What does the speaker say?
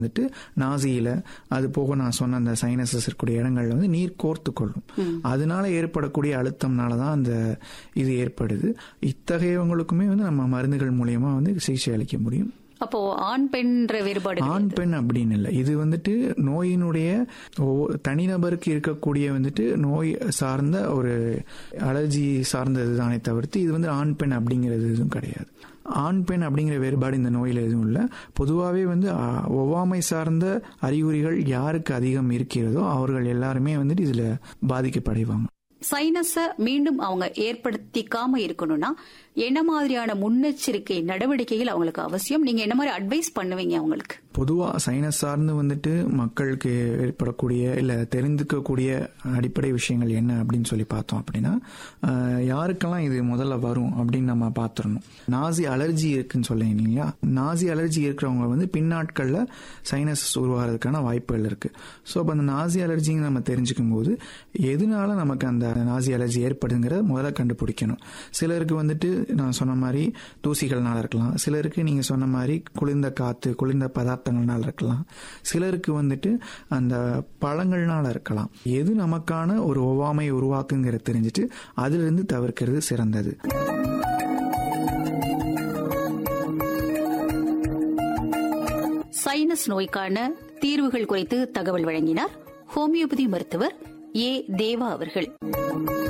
வந்துட்டு நாசியில அது போக நான் சொன்ன அந்த சைனசஸ் இருக்கக்கூடிய இடங்கள்ல வந்து நீர் கோர்த்து கொள்ளும். அதனால ஏற்படக்கூடிய அழுத்தம்னாலதான் அந்த இது ஏற்படுது. இத்தகையவங்களுக்குமே வந்து நம்ம மருந்துகள் மூலியமா வந்து சிகிச்சை அளிக்க முடியும். அப்போ ஆண் பெண் வேறுபாடு? ஆண் பெண் அப்படின்னு இல்லை. இது வந்துட்டு நோயினுடைய தனிநபருக்கு இருக்கக்கூடிய வந்துட்டு நோய் சார்ந்த ஒரு அலர்ஜி சார்ந்ததுதானே தவிர்த்து இது வந்து ஆண் பெண் அப்படிங்கிறது எதுவும் கிடையாது. ஆண் பெண் அப்படிங்கிற வேறுபாடு இந்த நோயில் எதுவும் இல்லை. பொதுவாகவே வந்து ஒவ்வாமை சார்ந்த அறிகுறிகள் யாருக்கு அதிகம் இருக்கிறதோ அவர்கள் எல்லாருமே வந்துட்டு இதுல பாதிக்கப்படுவாங்க. சைனஸ மீண்டும் அவங்க ஏற்படுத்திக்காம இருக்கணும்னா என்ன மாதிரியான முன்னெச்சரிக்கை நடவடிக்கைகள் அவங்களுக்கு அவசியம்? நீங்க என்ன மாதிரி அட்வைஸ் பண்ணுவீங்க அவங்களுக்கு? பொதுவா சைனஸ் சார்ந்து வந்துட்டு மக்களுக்கு ஏற்படக்கூடிய இல்ல தெரிந்துக்கக்கூடிய அடிப்படை விஷயங்கள் என்ன அப்படின்னு சொல்லி பார்த்தோம் அப்படின்னா, யாருக்கெல்லாம் இது முதல்ல வரும் அப்படின்னு நம்ம பார்த்துடணும். நாசி அலர்ஜி இருக்குன்னு சொல்லுங்க இல்லையா, நாசி அலர்ஜி இருக்கிறவங்க வந்து பின்னாட்கள்ல சைனஸ் உருவாகிறதுக்கான வாய்ப்புகள் இருக்கு. ஸோ அப்போ அந்த நாசி அலர்ஜின்னு நம்ம தெரிஞ்சுக்கும் போது எதனால நமக்கு அந்த நாசி அலர்ஜி ஏற்படுங்கிறத முதல்ல கண்டுபிடிக்கணும். சிலருக்கு வந்துட்டு நான் சொன்ன மாதிரி தூசிகள்னால இருக்கலாம், சிலருக்கு நீங்க சொன்ன மாதிரி குளிர்ந்த காத்து குளிர்ந்த பதார்த்தங்கள்னால இருக்கலாம், சிலருக்கு வந்துட்டு அந்த பழங்கள்னால இருக்கலாம். எது நமக்கான ஒரு ஒவ்வாமை உருவாக்குங்கிறத தெரிஞ்சுட்டு அதுல இருந்து தவிர்க்கிறது சிறந்தது. சைனஸ் நோய்க்கான தீர்வுகள் குறித்து தகவல் வழங்கினார் ஹோமியோபதி மருத்துவர் ஏ. தேவா அவர்கள்.